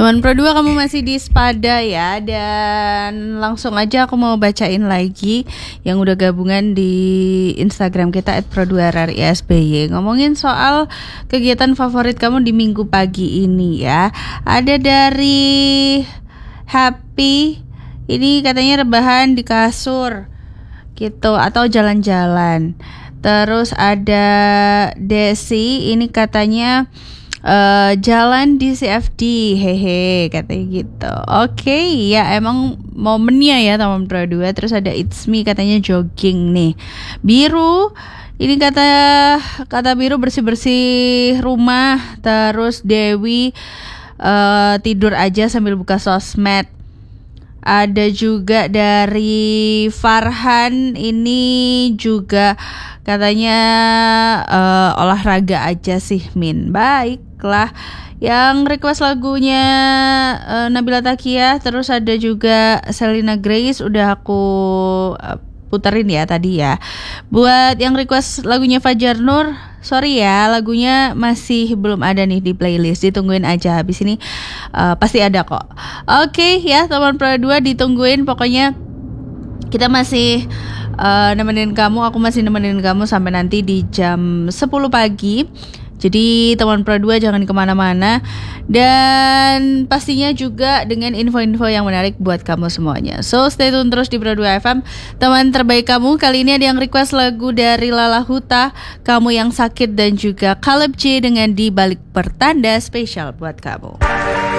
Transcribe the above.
Teman Pro 2, kamu masih di Spada ya. Dan langsung aja aku mau bacain lagi yang udah gabungan di Instagram kita @pro2rrisby. Ngomongin soal kegiatan favorit kamu di minggu pagi ini ya. Ada dari Happy, ini katanya rebahan di kasur gitu atau jalan-jalan. Terus ada Desi, ini katanya jalan di CFD, hehe, katanya gitu. Oke, ya emang momennya ya teman Pro 2. Terus ada It's Me, katanya jogging nih. Biru, ini kata Biru bersih-bersih rumah. Terus Dewi tidur aja sambil buka sosmed. Ada juga dari Farhan, ini juga katanya olahraga aja sih Min. Baiklah, yang request lagunya Nabila Takia. Terus ada juga Selena Grace, udah aku puterin ya tadi ya. Buat yang request lagunya Fajar Nur, sorry ya, lagunya masih belum ada nih di playlist. Ditungguin aja, habis ini pasti ada kok. Oke ya teman Pro 2, ditungguin. Pokoknya kita masih nemenin kamu, aku masih nemenin kamu sampai nanti di jam 10 pagi. Jadi teman Pro 2 jangan kemana-mana. Dan pastinya juga dengan info-info yang menarik buat kamu semuanya. So stay tune terus di Pro 2 FM, teman terbaik kamu. Kali ini ada yang request lagu dari Lala Huta, Kamu Yang Sakit, dan juga Caleb J dengan Di Balik Pertanda, spesial buat kamu.